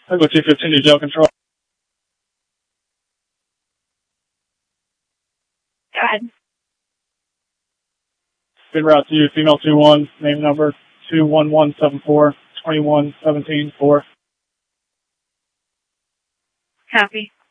Tango 215 to jail control. Go ahead. Good route to you, female 2-1, name number 21174, 2117-4. Copy.